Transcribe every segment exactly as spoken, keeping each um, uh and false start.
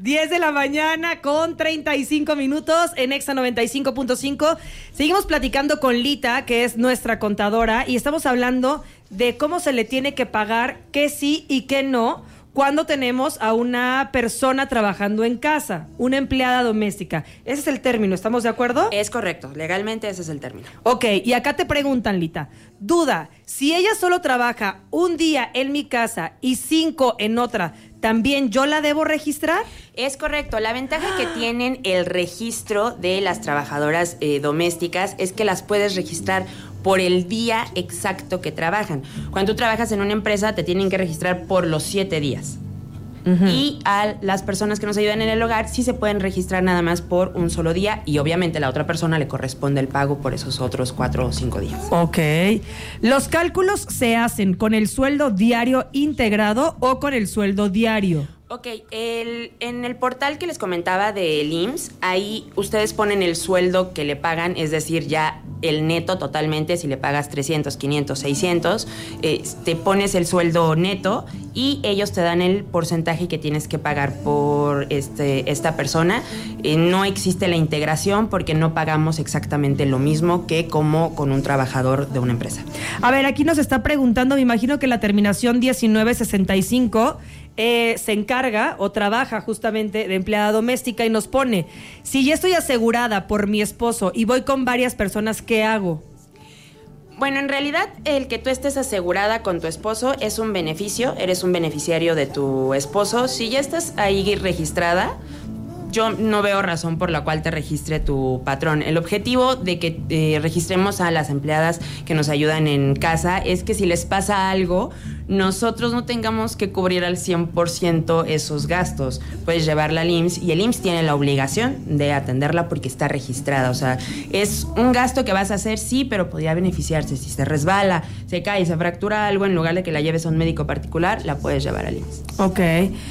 diez de la mañana con treinta y cinco minutos en Exa noventa y cinco punto cinco. Seguimos platicando con Lita, que es nuestra contadora, y estamos hablando de cómo se le tiene que pagar, qué sí y qué no, cuando tenemos a una persona trabajando en casa, una empleada doméstica. Ese es el término, ¿estamos de acuerdo? Es correcto, legalmente ese es el término. Ok, y acá te preguntan, Lita, duda, si ella solo trabaja un día en mi casa y cinco en otra, ¿también yo la debo registrar? Es correcto, la ventaja que tienen el registro de las trabajadoras eh, domésticas es que las puedes registrar por el día exacto que trabajan. Cuando tú trabajas en una empresa te tienen que registrar por los siete días. Uh-huh. Y a las personas que nos ayudan en el hogar sí se pueden registrar nada más por un solo día y obviamente a la otra persona le corresponde el pago por esos otros cuatro o cinco días. Ok. ¿Los cálculos se hacen con el sueldo diario integrado o con el sueldo diario? Ok, el, en el portal que les comentaba del I M S S, ahí ustedes ponen el sueldo que le pagan, es decir, ya el neto totalmente, si le pagas trescientos, quinientos, seiscientos, eh, te pones el sueldo neto y ellos te dan el porcentaje que tienes que pagar por este, esta persona. Eh, no existe la integración porque no pagamos exactamente lo mismo que como con un trabajador de una empresa. A ver, aquí nos está preguntando, me imagino que la terminación diecinueve sesenta y cinco... Eh, se encarga o trabaja justamente de empleada doméstica y nos pone, si ya estoy asegurada por mi esposo y voy con varias personas, ¿qué hago? Bueno, en realidad el que tú estés asegurada con tu esposo es un beneficio, eres un beneficiario de tu esposo. Si ya estás ahí registrada, yo no veo razón por la cual te registre tu patrón. El objetivo de que eh, registremos a las empleadas que nos ayudan en casa es que si les pasa algo, nosotros no tengamos que cubrir al cien por ciento esos gastos. Puedes llevarla al I M S S y el I M S S tiene la obligación de atenderla porque está registrada. O sea, es un gasto que vas a hacer, sí, pero podría beneficiarse. Si se resbala, se cae, se fractura algo, en lugar de que la lleves a un médico particular, la puedes llevar al I M S S. Ok.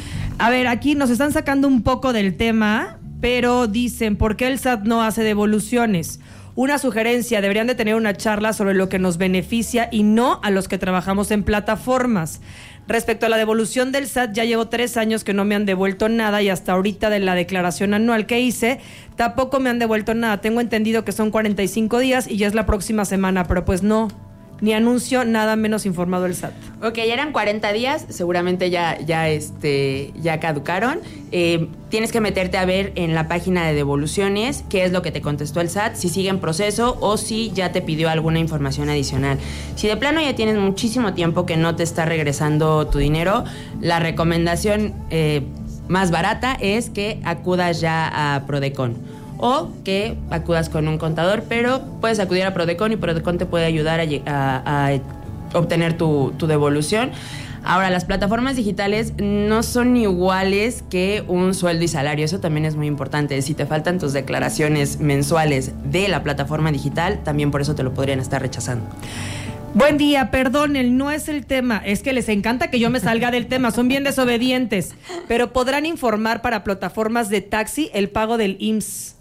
A ver, aquí nos están sacando un poco del tema, pero dicen, ¿por qué el S A T no hace devoluciones? Una sugerencia, deberían de tener una charla sobre lo que nos beneficia y no a los que trabajamos en plataformas. Respecto a la devolución del S A T, ya llevo tres años que no me han devuelto nada y hasta ahorita de la declaración anual que hice, tampoco me han devuelto nada. Tengo entendido que son cuarenta y cinco días y ya es la próxima semana, pero pues no. Ni anuncio, nada menos informado el S A T. Ok, eran cuarenta días, seguramente ya, ya, este, ya caducaron. Eh, tienes que meterte a ver en la página de devoluciones qué es lo que te contestó el S A T, si sigue en proceso o si ya te pidió alguna información adicional. Si de plano ya tienes muchísimo tiempo que no te está regresando tu dinero, la recomendación eh, más barata es que acudas ya a Prodecon. O que acudas con un contador, pero puedes acudir a Prodecon y Prodecon te puede ayudar a, a, a obtener tu, tu devolución. Ahora, las plataformas digitales no son iguales que un sueldo y salario, eso también es muy importante. Si te faltan tus declaraciones mensuales de la plataforma digital, también por eso te lo podrían estar rechazando. Buen día, perdonen, no es el tema, es que les encanta que yo me salga del tema, son bien desobedientes, pero podrán informar para plataformas de taxi el pago del I M S S.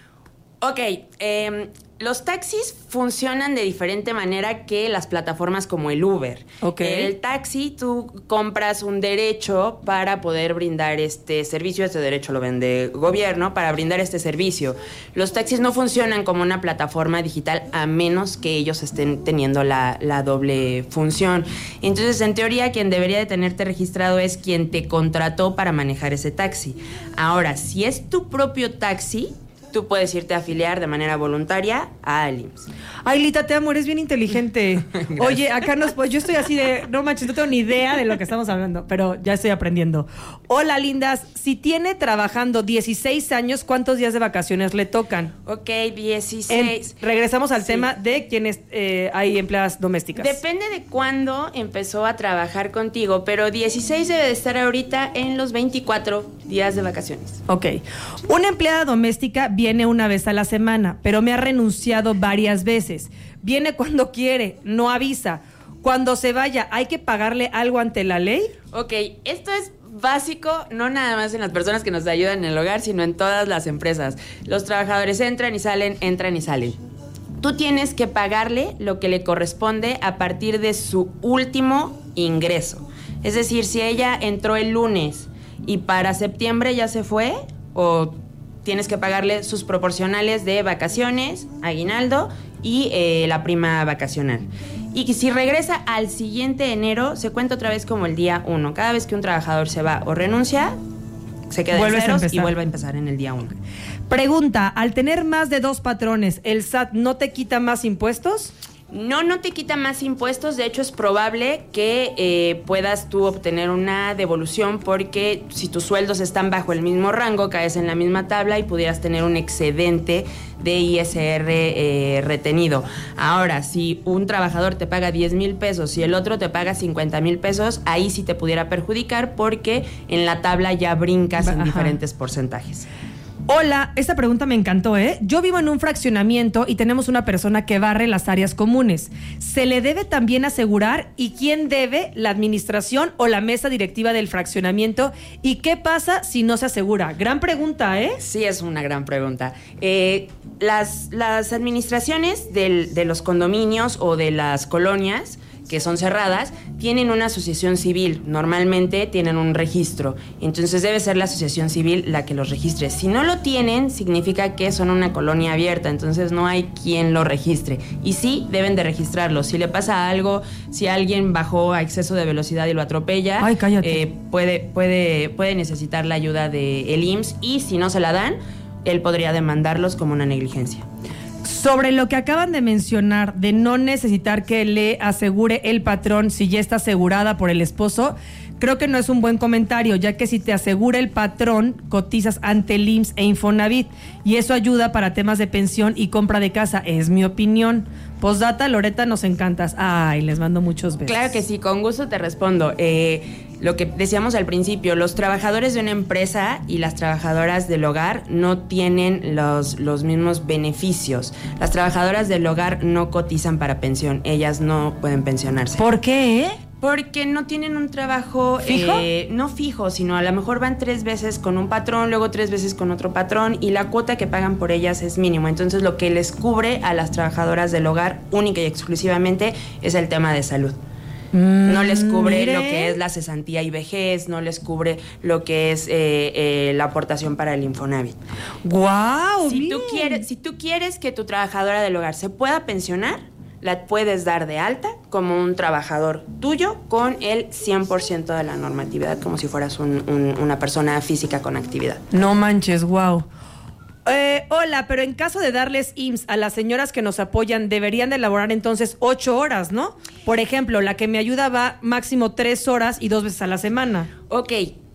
Ok, eh, los taxis funcionan de diferente manera que las plataformas como el Uber. Okay. El taxi, tú compras un derecho para poder brindar este servicio. Este derecho lo vende gobierno para brindar este servicio. Los taxis no funcionan como una plataforma digital a menos que ellos estén teniendo la, la doble función. Entonces, en teoría, quien debería de tenerte registrado es quien te contrató para manejar ese taxi. Ahora, si es tu propio taxi, tú puedes irte a afiliar de manera voluntaria al I M S S. Ay, Lita, te amo, eres bien inteligente. Oye, acá nos... Pues yo estoy así de... No manches, no tengo ni idea de lo que estamos hablando, pero ya estoy aprendiendo. Hola, lindas. Si tiene trabajando dieciséis años, ¿cuántos días de vacaciones le tocan? Ok, dieciséis. En, regresamos al sí. tema de quienes eh, hay empleadas domésticas. Depende de cuándo empezó a trabajar contigo, pero dieciséis debe de estar ahorita en los veinticuatro días de vacaciones. Ok. Una empleada doméstica viene una vez a la semana, pero me ha renunciado varias veces. Viene cuando quiere, no avisa. Cuando se vaya, ¿hay que pagarle algo ante la ley? Ok, esto es básico, no nada más en las personas que nos ayudan en el hogar, sino en todas las empresas. Los trabajadores entran y salen, entran y salen. Tú tienes que pagarle lo que le corresponde a partir de su último ingreso. Es decir, si ella entró el lunes y para septiembre ya se fue o tienes que pagarle sus proporcionales de vacaciones, aguinaldo y eh, la prima vacacional. Y si regresa al siguiente enero, se cuenta otra vez como el día uno. Cada vez que un trabajador se va o renuncia, se queda en ceros y vuelve a empezar en el día uno. Pregunta, ¿al tener más de dos patrones, el S A T no te quita más impuestos? No, no te quita más impuestos. De hecho, es probable que eh, puedas tú obtener una devolución porque si tus sueldos están bajo el mismo rango, caes en la misma tabla y pudieras tener un excedente de I S R eh, retenido. Ahora, si un trabajador te paga diez mil pesos y el otro te paga cincuenta mil pesos, ahí sí te pudiera perjudicar porque en la tabla ya brincas en Ajá. diferentes porcentajes. Hola, esta pregunta me encantó, ¿eh? Yo vivo en un fraccionamiento y tenemos una persona que barre las áreas comunes. ¿Se le debe también asegurar? ¿Y quién debe? ¿La administración o la mesa directiva del fraccionamiento? ¿Y qué pasa si no se asegura? Gran pregunta, ¿eh? Sí, es una gran pregunta. Eh, las, las administraciones del, de los condominios o de las colonias que son cerradas, tienen una asociación civil, normalmente tienen un registro, entonces debe ser la asociación civil la que los registre. Si no lo tienen, significa que son una colonia abierta, entonces no hay quien lo registre, y sí, deben de registrarlo. Si le pasa algo, si alguien bajó a exceso de velocidad y lo atropella, Ay, cállate. Eh, puede, puede, puede necesitar la ayuda del I M S S, y si no se la dan, él podría demandarlos como una negligencia. Sobre lo que acaban de mencionar de no necesitar que le asegure el patrón si ya está asegurada por el esposo, creo que no es un buen comentario, ya que si te asegura el patrón, cotizas ante el I M S S e Infonavit y eso ayuda para temas de pensión y compra de casa, es mi opinión. Postdata, Loreta, nos encantas. Ay, les mando muchos besos. Claro que sí, con gusto te respondo. Eh, lo que decíamos al principio, los trabajadores de una empresa y las trabajadoras del hogar no tienen los, los mismos beneficios. Las trabajadoras del hogar no cotizan para pensión, ellas no pueden pensionarse. ¿Por qué? Porque no tienen un trabajo ¿Fijo? Eh, no fijo, sino a lo mejor van tres veces con un patrón, luego tres veces con otro patrón y la cuota que pagan por ellas es mínimo. Entonces lo que les cubre a las trabajadoras del hogar única y exclusivamente es el tema de salud. Mm, no les cubre mire. lo que es la cesantía y vejez, no les cubre lo que es eh, eh, la aportación para el Infonavit. ¡Guau! Si tú quieres, si tú quieres que tu trabajadora del hogar se pueda pensionar, la puedes dar de alta como un trabajador tuyo con el cien por ciento de la normatividad, como si fueras un, un, una persona física con actividad. No manches, wow. Eh, hola, pero en caso de darles I M S S a las señoras que nos apoyan, deberían de elaborar entonces ocho horas, ¿no? Por ejemplo, la que me ayuda va máximo tres horas y dos veces a la semana. Ok,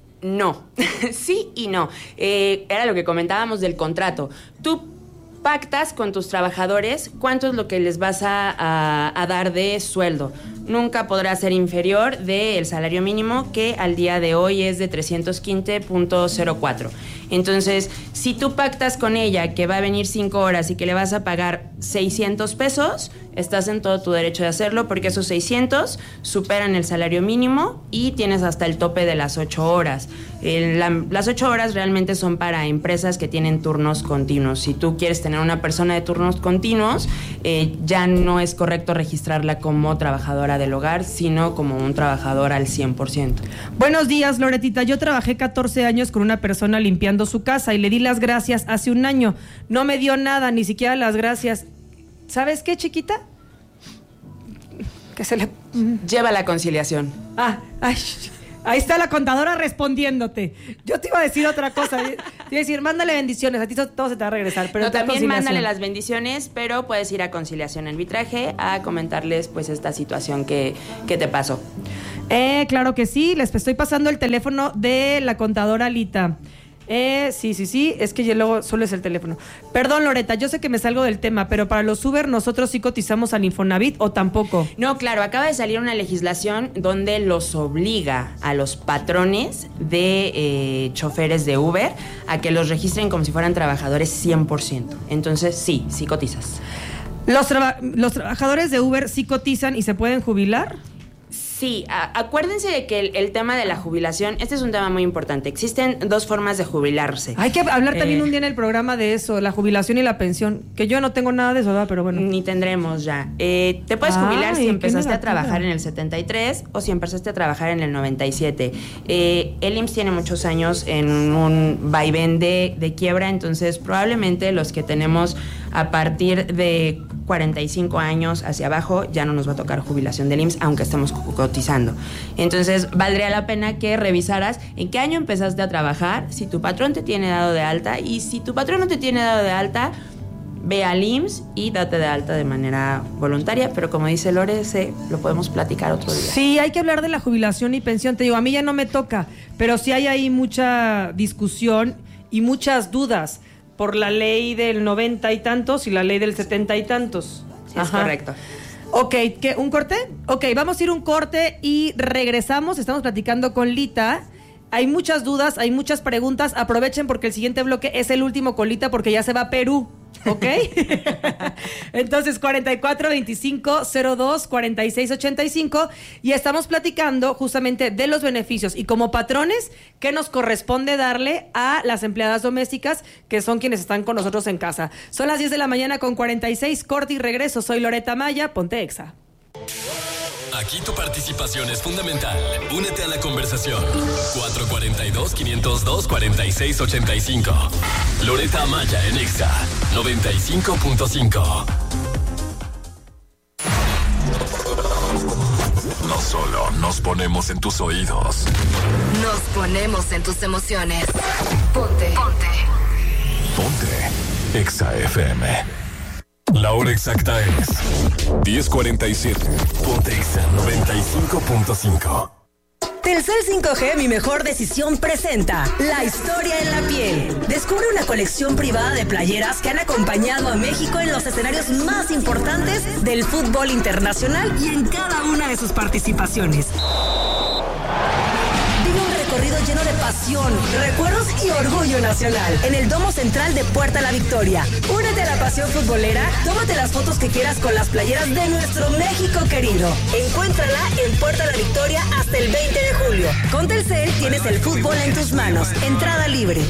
no. Sí y no. Eh, era lo que comentábamos del contrato. Tú pactas con tus trabajadores cuánto es lo que les vas a, a, a dar de sueldo. Nunca podrá ser inferior del salario mínimo, que al día de hoy es de trescientos quince punto cero cuatro. Entonces, si tú pactas con ella que va a venir cinco horas y que le vas a pagar seiscientos pesos, estás en todo tu derecho de hacerlo, porque esos seiscientos superan el salario mínimo y tienes hasta el tope de las ocho horas. Eh, la, las ocho horas realmente son para empresas que tienen turnos continuos. Si tú quieres tener una persona de turnos continuos, eh, ya no es correcto registrarla como trabajadora del hogar, sino como un trabajador al cien por ciento. Buenos días, Loretita. Yo trabajé catorce años con una persona limpiando su casa y le di las gracias hace un año. No me dio nada, ni siquiera las gracias. ¿Sabes qué, chiquita? Que se le... Lleva la conciliación. Ah, ay, ahí está la contadora respondiéndote. Yo te iba a decir otra cosa. Te iba a decir, mándale bendiciones, a ti todo se te va a regresar. Pero no, también mándale las bendiciones, pero puedes ir a conciliación arbitraje a comentarles pues esta situación que, que te pasó. Eh, claro que sí, les estoy pasando el teléfono de la contadora Lita. Eh, sí, sí, sí, es que ya luego solo es el teléfono. Perdón, Loreta, yo sé que me salgo del tema, pero para los Uber, ¿nosotros sí cotizamos al Infonavit o tampoco? No, claro, acaba de salir una legislación donde los obliga a los patrones de eh, choferes de Uber a que los registren como si fueran trabajadores cien por ciento. Entonces, sí, sí cotizas. ¿Los, traba- los trabajadores de Uber sí cotizan y se pueden jubilar? Sí, a- acuérdense de que el, el tema de la jubilación, este es un tema muy importante. Existen dos formas de jubilarse. Hay que hablar también Eh, un día en el programa de eso, la jubilación y la pensión, que yo no tengo nada de eso, ¿verdad? Pero bueno. Ni tendremos ya. Eh, te puedes Ay, jubilar si qué empezaste a negativa. trabajar en el setenta y tres o si empezaste a trabajar en el noventa y siete. Eh, el I M S S tiene muchos años en un vaivén de, de quiebra, entonces probablemente los que tenemos a partir de cuarenta y cinco años hacia abajo ya no nos va a tocar jubilación del I M S S, aunque estemos co- cotizando. Entonces valdría la pena que revisaras en qué año empezaste a trabajar, si tu patrón te tiene dado de alta, y si tu patrón no te tiene dado de alta, ve al I M S S y date de alta de manera voluntaria, pero como dice Lore, se, lo podemos platicar otro día. Sí, hay que hablar de la jubilación y pensión. Te digo, a mí ya no me toca, pero sí hay ahí mucha discusión y muchas dudas por la ley del noventa y tantos y la ley del setenta y tantos. Sí, es correcto. Ok, ¿qué, ¿un corte? Ok, vamos a ir un corte y regresamos. Estamos platicando con Lita. Hay muchas dudas, hay muchas preguntas. Aprovechen porque el siguiente bloque es el último con Lita porque ya se va a Perú. ¿Ok? Entonces, cuarenta y cuatro veinticinco cero dos cuarenta y seis ochenta y cinco y estamos platicando justamente de los beneficios y como patrones, ¿qué nos corresponde darle a las empleadas domésticas que son quienes están con nosotros en casa? Son las diez de la mañana con cuarenta y seis, corte y regreso. Soy Loreta Maya, ponte Exa. Aquí tu participación es fundamental. Únete a la conversación. cuatro cuatro dos, cinco cero dos, cuatro seis ocho cinco. Loreta Maya en Exa noventa y cinco punto cinco. No solo nos ponemos en tus oídos. Nos ponemos en tus emociones. Ponte. Ponte. Ponte Exa F M. La hora exacta es diez cuarenta y siete. Ponte Exa noventa y cinco punto cinco. Telcel cinco G, mi mejor decisión, presenta La historia en la piel. Descubre una colección privada de playeras que han acompañado a México en los escenarios más importantes del fútbol internacional y en cada una de sus participaciones. Vive un recorrido lleno de pasión, recuerdos y orgullo nacional en el Domo Central de Puerta La Victoria. Únete a la pasión futbolera, tómate las fotos que quieras con las playeras de nuestro México querido. Encuéntrala en Puerta La Victoria hasta el veinte de julio. Con Telcel tienes el fútbol en tus manos. Entrada libre.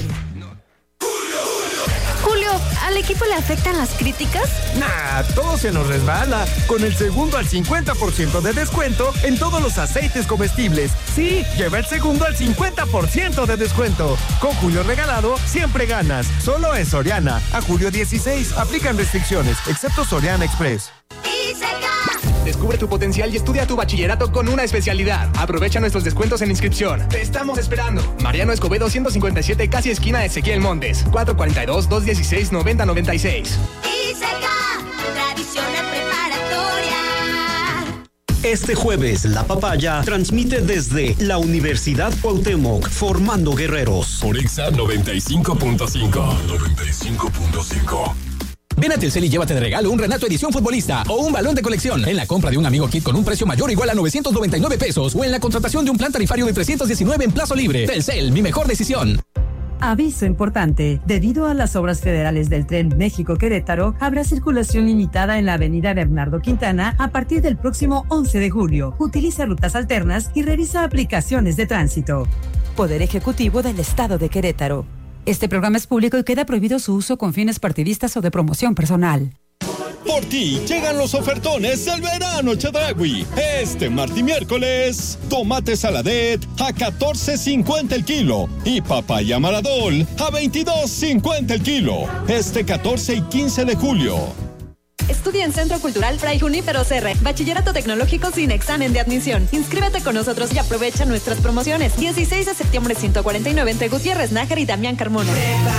Julio, ¿al equipo le afectan las críticas? Nah, todo se nos resbala. Con el segundo al cincuenta por ciento de descuento en todos los aceites comestibles. Sí, lleva el segundo al cincuenta por ciento de descuento. Con Julio regalado, siempre ganas. Solo en Soriana. A julio dieciséis, aplican restricciones, excepto Soriana Express. Descubre tu potencial y estudia tu bachillerato con una especialidad. Aprovecha nuestros descuentos en inscripción. Te estamos esperando. Mariano Escobedo ciento cincuenta y siete, casi esquina de Ezequiel Montes. cuatro cuatro dos, dos uno seis, nueve cero nueve seis. Tradicional preparatoria. Este jueves, La Papaya transmite desde la Universidad Cuauhtémoc, formando guerreros. Por Exa noventa y cinco punto cinco. noventa y cinco punto cinco. Ven a Telcel y llévate de regalo un Renato Edición Futbolista o un balón de colección en la compra de un Amigo Kit con un precio mayor o igual a novecientos noventa y nueve pesos o en la contratación de un plan tarifario de trescientos diecinueve en plazo libre. Telcel, mi mejor decisión. Aviso importante. Debido a las obras federales del Tren México-Querétaro, habrá circulación limitada en la avenida Bernardo Quintana a partir del próximo once de julio. Utiliza rutas alternas y revisa aplicaciones de tránsito. Poder Ejecutivo del Estado de Querétaro. Este programa es público y queda prohibido su uso con fines partidistas o de promoción personal. Por ti llegan los ofertones del verano Chedraui. Este martes y miércoles, tomate saladet a catorce cincuenta el kilo y papaya maradol a veintidós cincuenta el kilo. Este catorce y quince de julio. Estudia en Centro Cultural Fray Junípero Serra, Bachillerato Tecnológico sin examen de admisión. Inscríbete con nosotros y aprovecha nuestras promociones. dieciséis de septiembre ciento cuarenta y nueve entre Gutiérrez Nájar y Damián Carmona.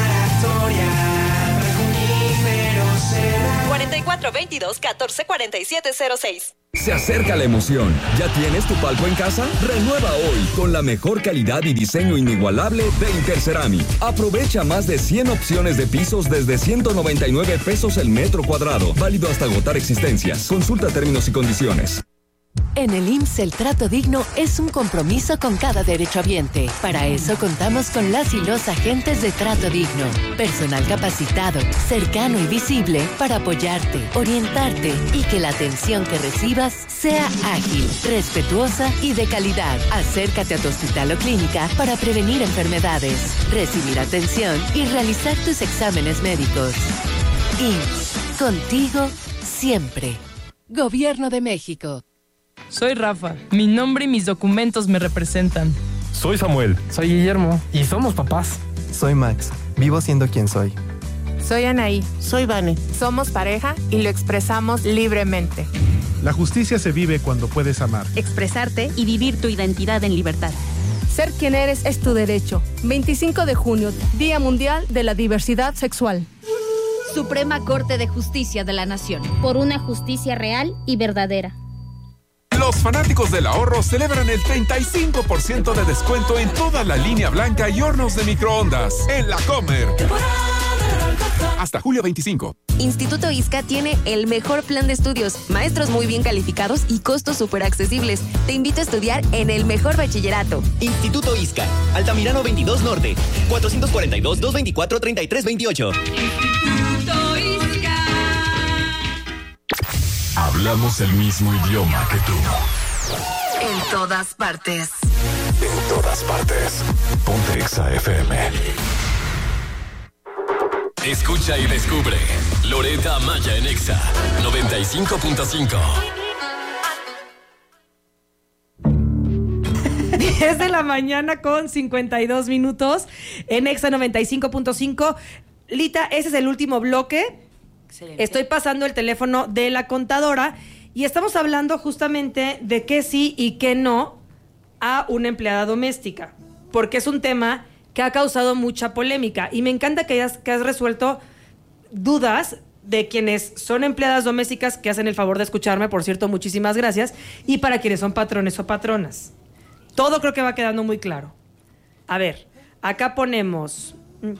cuarenta y cuatro veintidós catorce cuarenta y siete cero seis. Se acerca la emoción. ¿Ya tienes tu palco en casa? Renueva hoy con la mejor calidad y diseño inigualable de Interceramic. Aprovecha más de cien opciones de pisos desde ciento noventa y nueve pesos el metro cuadrado. Válido hasta agotar existencias. Consulta términos y condiciones. En el I M S S el trato digno es un compromiso con cada derechohabiente. Para eso contamos con las y los agentes de Trato Digno. Personal capacitado, cercano y visible para apoyarte, orientarte y que la atención que recibas sea ágil, respetuosa y de calidad. Acércate a tu hospital o clínica para prevenir enfermedades, recibir atención y realizar tus exámenes médicos. I M S S, contigo siempre. Gobierno de México. Soy Rafa. Mi nombre y mis documentos me representan. Soy Samuel. Soy Guillermo. Y somos papás. Soy Max. Vivo siendo quien soy. Soy Anaí. Soy Vane. Somos pareja y lo expresamos libremente. La justicia se vive cuando puedes amar, expresarte y vivir tu identidad en libertad. Ser quien eres es tu derecho. veinticinco de junio, Día Mundial de la Diversidad Sexual. Suprema Corte de Justicia de la Nación. Por una justicia real y verdadera. Los fanáticos del ahorro celebran el treinta y cinco por ciento de descuento en toda la línea blanca y hornos de microondas en La Comer. Hasta julio veinticinco. Instituto ISCA tiene el mejor plan de estudios, maestros muy bien calificados y costos súper accesibles. Te invito a estudiar en el mejor bachillerato. Instituto ISCA, Altamirano veintidós Norte, cuatrocientos cuarenta y dos, doscientos veinticuatro, treinta y tres veintiocho. Instituto ISCA. Hablamos el mismo idioma que tú. En todas partes. En todas partes. Ponte Exa F M. Escucha y descubre. Loreta Maya en Exa noventa y cinco punto cinco. diez de la mañana con cincuenta y dos minutos en Exa noventa y cinco punto cinco. Lita, ese es el último bloque. Excelente. Estoy pasando el teléfono de la contadora y estamos hablando justamente de qué sí y qué no a una empleada doméstica, porque es un tema que ha causado mucha polémica y me encanta que hayas, que has resuelto dudas de quienes son empleadas domésticas, que hacen el favor de escucharme, por cierto, muchísimas gracias, y para quienes son patrones o patronas. Todo creo que va quedando muy claro. A ver, acá ponemos...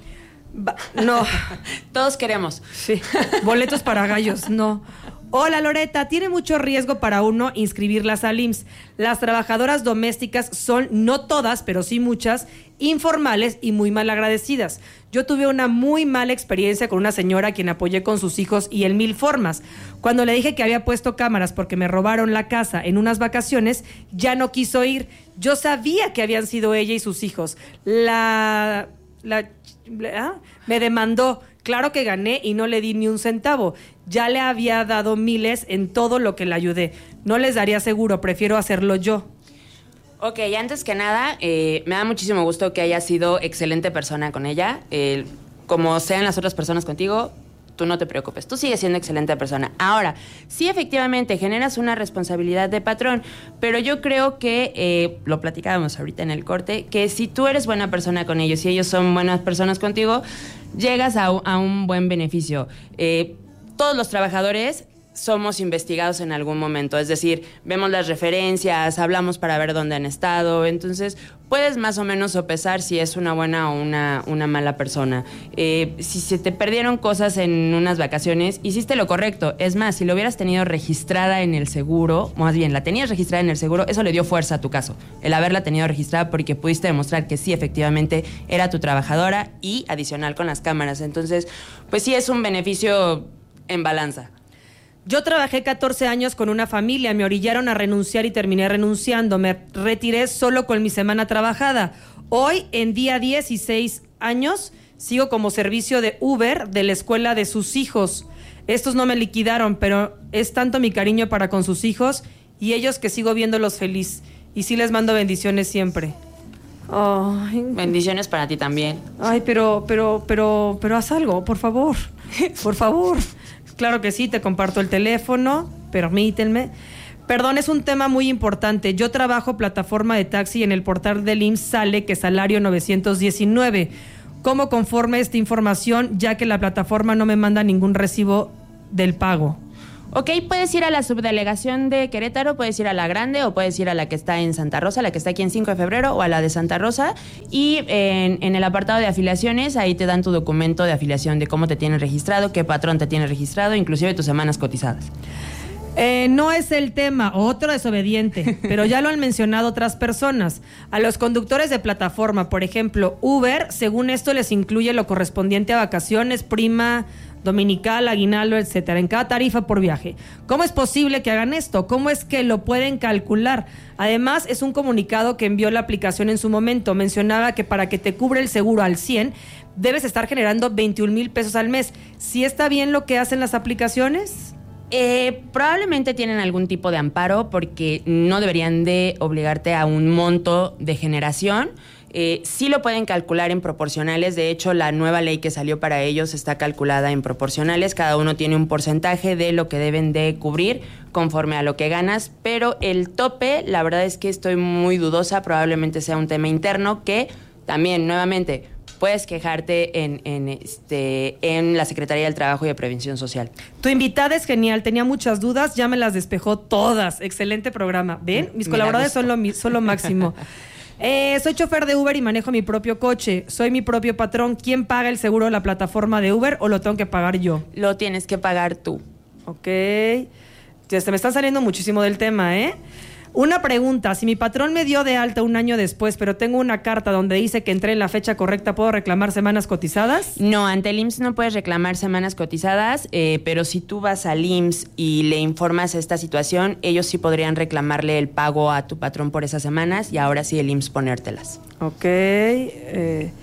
No. Todos queremos. Sí. Boletos para gallos, no. Hola Loreta, tiene mucho riesgo para uno inscribirlas al I M S S. Las trabajadoras domésticas son, no todas, pero sí muchas, informales y muy mal agradecidas. Yo tuve una muy mala experiencia con una señora a quien apoyé con sus hijos y en mil formas. Cuando le dije que había puesto cámaras porque me robaron la casa en unas vacaciones, ya no quiso ir. Yo sabía que habían sido ella y sus hijos. La... la ¿ah? Me demandó. Claro que gané y no le di ni un centavo. Ya le había dado miles en todo lo que le ayudé. No les daría seguro, prefiero hacerlo yo. Ok, antes que nada, eh, me da muchísimo gusto que hayas sido excelente persona con ella. Eh, como sean las otras personas contigo, tú no te preocupes, tú sigues siendo excelente persona. Ahora, sí, efectivamente, generas una responsabilidad de patrón, pero yo creo que, eh, lo platicábamos ahorita en el corte, que si tú eres buena persona con ellos y ellos son buenas personas contigo, llegas a, a un buen beneficio. Eh, todos los trabajadores somos investigados en algún momento, es decir, vemos las referencias, hablamos para ver dónde han estado, entonces puedes más o menos sopesar si es una buena o una, una mala persona. Eh, si se te perdieron cosas en unas vacaciones, hiciste lo correcto. Es más, si lo hubieras tenido registrada en el seguro, más bien, la tenías registrada en el seguro, eso le dio fuerza a tu caso, el haberla tenido registrada porque pudiste demostrar que sí, efectivamente, era tu trabajadora y adicional con las cámaras. Entonces, pues sí es un beneficio en balanza. Yo trabajé catorce años con una familia, me orillaron a renunciar y terminé renunciando. Me retiré solo con mi semana trabajada. Hoy, en día dieciséis años, sigo como servicio de Uber de la escuela de sus hijos. Estos no me liquidaron, pero es tanto mi cariño para con sus hijos y ellos que sigo viéndolos feliz. Y sí les mando bendiciones siempre. Ay. Bendiciones para ti también. Ay, pero, pero, pero, pero haz algo, por favor. Por favor. Claro que sí, te comparto el teléfono, permítanme. Perdón, es un tema muy importante. Yo trabajo plataforma de taxi y en el portal del I M S S sale que salario novecientos diecinueve. ¿Cómo conforme esta información, ya que la plataforma no me manda ningún recibo del pago? Ok, puedes ir a la subdelegación de Querétaro, puedes ir a la grande o puedes ir a la que está en Santa Rosa, la que está aquí en cinco de febrero o a la de Santa Rosa y en, en el apartado de afiliaciones ahí te dan tu documento de afiliación de cómo te tienen registrado, qué patrón te tiene registrado, inclusive tus semanas cotizadas. Eh, no es el tema, otro desobediente, pero ya lo han mencionado otras personas. A los conductores de plataforma, por ejemplo, Uber, según esto les incluye lo correspondiente a vacaciones, prima dominical, aguinaldo, etcétera, en cada tarifa por viaje. ¿Cómo es posible que hagan esto? ¿Cómo es que lo pueden calcular? Además, es un comunicado que envió la aplicación en su momento. Mencionaba que para que te cubre el seguro al cien, debes estar generando veintiún mil pesos al mes. ¿Sí está bien lo que hacen las aplicaciones? Eh, probablemente tienen algún tipo de amparo porque no deberían de obligarte a un monto de generación. Eh, sí lo pueden calcular en proporcionales. De hecho, la nueva ley que salió para ellos está calculada en proporcionales. Cada uno tiene un porcentaje de lo que deben de cubrir conforme a lo que ganas, pero el tope, la verdad es que estoy muy dudosa. Probablemente sea un tema interno que también, nuevamente, puedes quejarte en, en, este, en la Secretaría del Trabajo y de Prevención Social. Tu invitada es genial, tenía muchas dudas, ya me las despejó todas. Excelente programa. ¿Ven? Mis Me colaboradores son lo, son lo máximo. Eh, soy chofer de Uber y manejo mi propio coche. Soy mi propio patrón. ¿Quién paga el seguro de la plataforma de Uber o lo tengo que pagar yo? Lo tienes que pagar tú. Ok. Ya se me están saliendo muchísimo del tema, ¿eh? Una pregunta, si mi patrón me dio de alta un año después, pero tengo una carta donde dice que entré en la fecha correcta, ¿puedo reclamar semanas cotizadas? No, ante el I M S S no puedes reclamar semanas cotizadas, eh, pero si tú vas al I M S S y le informas esta situación, ellos sí podrían reclamarle el pago a tu patrón por esas semanas y ahora sí el I M S S ponértelas. Ok. Eh,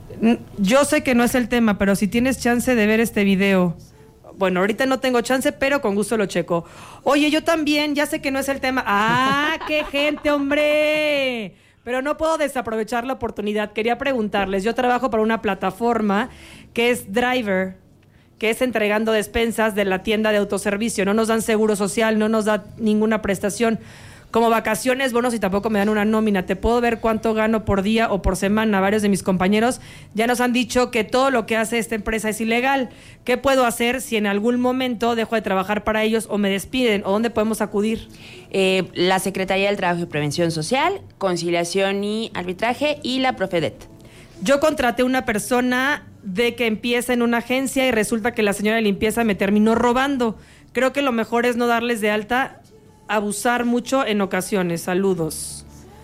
yo sé que no es el tema, pero si tienes chance de ver este video... Bueno, ahorita no tengo chance, pero con gusto lo checo. Oye, yo también, ya sé que no es el tema. ¡Ah, qué gente, hombre! Pero no puedo desaprovechar la oportunidad. Quería preguntarles, yo trabajo para una plataforma que es Driver, que es entregando despensas de la tienda de autoservicio. No nos dan seguro social, no nos da ninguna prestación. Como vacaciones, bonos y tampoco me dan una nómina. Te puedo ver cuánto gano por día o por semana. Varios de mis compañeros ya nos han dicho que todo lo que hace esta empresa es ilegal. ¿Qué puedo hacer si en algún momento dejo de trabajar para ellos o me despiden? ¿O dónde podemos acudir? Eh, la Secretaría del Trabajo y Prevención Social, Conciliación y Arbitraje y la Profedet. Yo contraté una persona de que empieza en una agencia y resulta que la señora de limpieza me terminó robando. Creo que lo mejor es no darles de alta, abusar mucho en ocasiones. Saludos.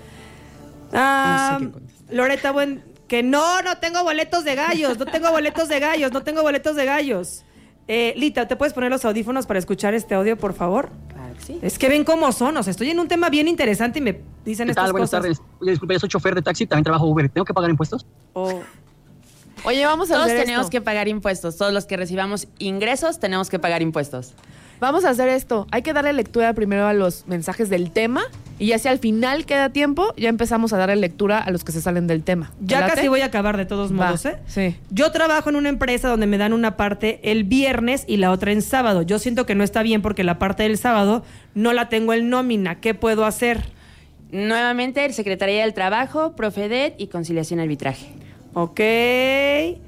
Ah, no sé Loreta, buen, que no, no tengo boletos de gallos, no tengo boletos de gallos, no tengo boletos de gallos. Eh, Lita, ¿te puedes poner los audífonos para escuchar este audio, por favor? Claro que sí. Es que ven cómo son, o sea, estoy en un tema bien interesante y me dicen ¿Qué estas tal? Buenas cosas. tardes. Oye, disculpe, yo soy chofer de taxi, también trabajo Uber. ¿Tengo que pagar impuestos? Oh. Oye, vamos a Todos hacer tenemos esto. que pagar impuestos. Todos los que recibamos ingresos tenemos que pagar impuestos. Vamos a hacer esto. Hay que darle lectura primero a los mensajes del tema y ya si al final queda tiempo, ya empezamos a darle lectura a los que se salen del tema. Ya ¿Late? casi voy a acabar de todos modos, Va, ¿eh? Sí. Yo trabajo en una empresa donde me dan una parte el viernes y la otra en sábado. Yo siento que no está bien porque la parte del sábado no la tengo en nómina. ¿Qué puedo hacer? Nuevamente, el Secretaría del Trabajo, Profedet y Conciliación y Arbitraje. Ok. Eh,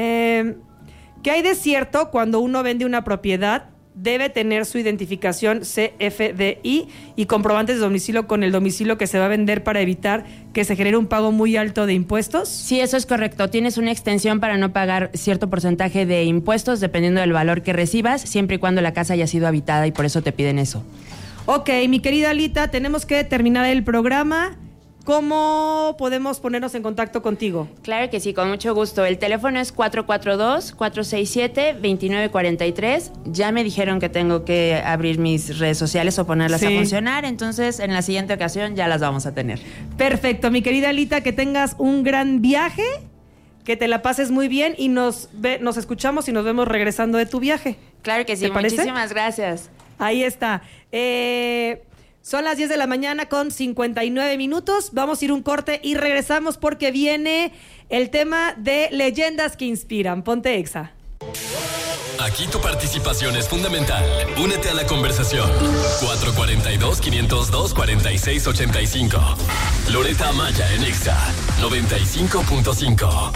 ¿Qué hay de cierto cuando uno vende una propiedad? Debe tener su identificación C F D I y comprobantes de domicilio con el domicilio que se va a vender para evitar que se genere un pago muy alto de impuestos. Sí, eso es correcto. Tienes una extensión para no pagar cierto porcentaje de impuestos dependiendo del valor que recibas, siempre y cuando la casa haya sido habitada y por eso te piden eso. Ok, mi querida Alita, tenemos que terminar el programa. ¿Cómo podemos ponernos en contacto contigo? Claro que sí, con mucho gusto. El teléfono es cuatro cuatro dos, cuatro seis siete, dos nueve cuatro tres. Ya me dijeron que tengo que abrir mis redes sociales o ponerlas Sí. a funcionar, entonces en la siguiente ocasión ya las vamos a tener. Perfecto, mi querida Alita, que tengas un gran viaje, que te la pases muy bien y nos, ve, nos escuchamos y nos vemos regresando de tu viaje. Claro que sí, ¿Te parece? muchísimas gracias. Ahí está. Eh... Son las diez de la mañana con cincuenta y nueve minutos. Vamos a ir un corte y regresamos porque viene el tema de leyendas que inspiran. Ponte Exa. Aquí tu participación es fundamental. Únete a la conversación. cuatro cuatro dos, cinco cero dos, cuatro seis ocho cinco. Loreta Amaya en Exa noventa y cinco punto cinco.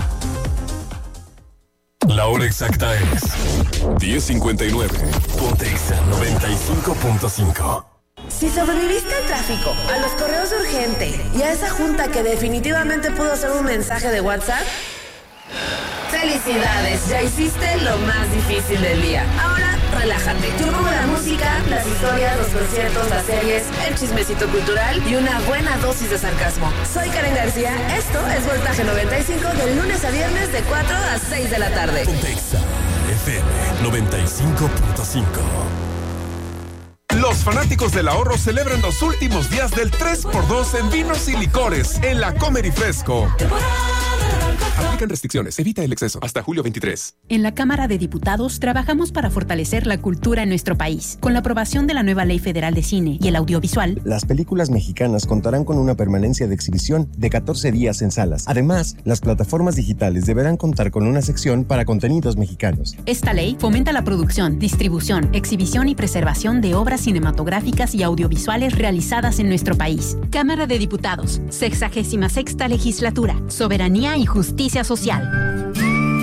La hora exacta es diez cincuenta y nueve. Ponte Exa noventa y cinco punto cinco. Si sobreviviste al tráfico, a los correos urgentes y a esa junta que definitivamente pudo ser un mensaje de WhatsApp, ¡felicidades! Ya hiciste lo más difícil del día. Ahora relájate. Yo pongo la música, las historias, los conciertos, las series, el chismecito cultural y una buena dosis de sarcasmo. Soy Karen García, esto es Voltaje noventa y cinco de lunes a viernes de cuatro a seis de la tarde. Exa F M noventa y cinco punto cinco. Los fanáticos del ahorro celebran los últimos días del tres por dos en vinos y licores en La Comer y Fresco. Aplican restricciones, evita el exceso. Hasta julio veintitrés. En la Cámara de Diputados trabajamos para fortalecer la cultura en nuestro país. Con la aprobación de la nueva Ley Federal de Cine y el Audiovisual, las películas mexicanas contarán con una permanencia de exhibición de catorce días en salas. Además, las plataformas digitales deberán contar con una sección para contenidos mexicanos. Esta ley fomenta la producción, distribución, exhibición y preservación de obras cinematográficas y audiovisuales realizadas en nuestro país. Cámara de Diputados, sexagésima sexta legislatura, soberanía y justicia social.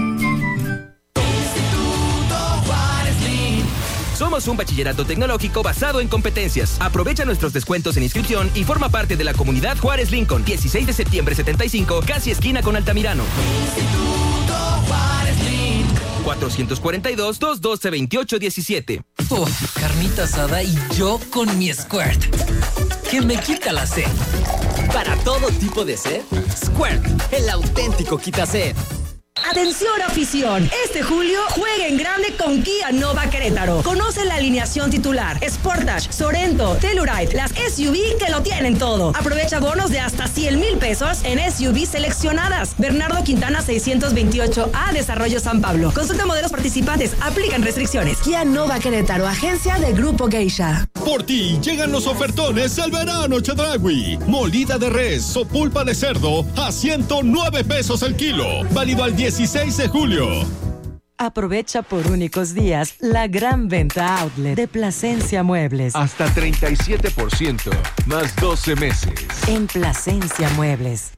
Somos un bachillerato tecnológico basado en competencias. Aprovecha nuestros descuentos en inscripción y forma parte de la comunidad Juárez Lincoln. dieciséis de septiembre setenta y cinco, casi esquina con Altamirano. Instituto Juárez Lincoln. cuatrocientos cuarenta y dos, doscientos doce, veintiocho diecisiete. Uf, carnita asada y yo con mi Squirt, que me quita la sed. Para todo tipo de sed, Squirt, el auténtico quita sed. Atención afición, este julio juega en grande con Kia Nova Querétaro. Conoce la alineación titular, Sportage, Sorento, Telluride, las S U V que lo tienen todo. Aprovecha bonos de hasta cien mil pesos en S U V seleccionadas. Bernardo Quintana seiscientos veintiocho A, Desarrollo San Pablo. Consulta modelos participantes, aplican restricciones. Kia Nova Querétaro, agencia de Grupo Geisha. Por ti llegan los ofertones al verano Chedraui. Molida de res o pulpa de cerdo a ciento nueve pesos el kilo. Válido al dieciséis de julio. Aprovecha por únicos días la gran venta outlet de Plasencia Muebles. Hasta treinta y siete por ciento, más doce meses. En Plasencia Muebles.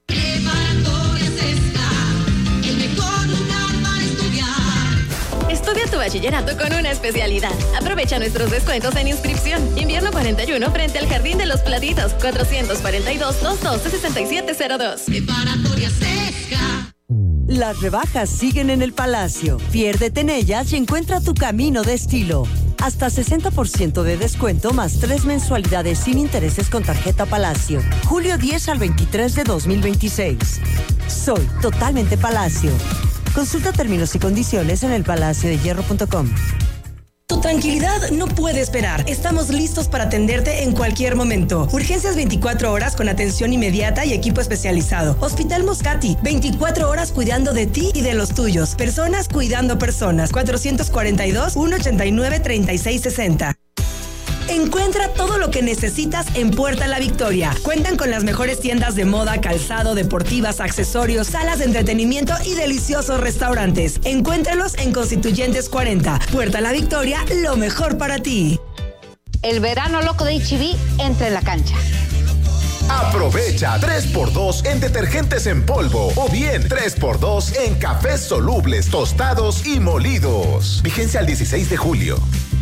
Estudia tu bachillerato con una especialidad. Aprovecha nuestros descuentos en inscripción. Invierno cuarenta y uno frente al Jardín de los Platitos. cuatrocientos cuarenta y dos, doscientos doce, sesenta y siete cero dos. Preparatoria Sesca. Las rebajas siguen en el Palacio. Piérdete en ellas y encuentra tu camino de estilo. Hasta sesenta por ciento de descuento más tres mensualidades sin intereses con tarjeta Palacio. Julio diez al veintitrés de dos mil veintiséis. Soy totalmente Palacio. Consulta términos y condiciones en el palacio de hierro punto com. Tu tranquilidad no puede esperar. Estamos listos para atenderte en cualquier momento. Urgencias veinticuatro horas con atención inmediata y equipo especializado. Hospital Moscati, veinticuatro horas cuidando de ti y de los tuyos. Personas cuidando personas. cuatrocientos cuarenta y dos, ciento ochenta y nueve, treinta y seis sesenta. Encuentra todo lo que necesitas en Puerta La Victoria. Cuentan con las mejores tiendas de moda, calzado, deportivas, accesorios, salas de entretenimiento y deliciosos restaurantes. Encuéntralos en Constituyentes cuarenta. Puerta La Victoria, lo mejor para ti. El verano loco de H E B entra en la cancha. Aprovecha tres por dos en detergentes en polvo o bien tres por dos en cafés solubles, tostados y molidos. Vigencia al dieciséis de julio.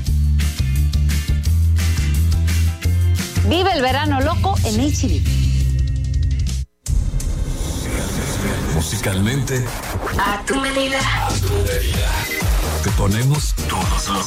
Vive el verano loco en H E B. Musicalmente, A tu medida. a tu medida. Te ponemos todos